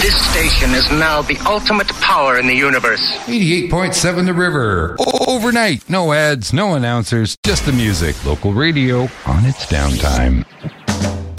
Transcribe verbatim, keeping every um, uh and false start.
This station is now the ultimate power in the universe. eighty-eight point seven The River. O- overnight. No ads, no announcers, just the music. Local radio on its downtime.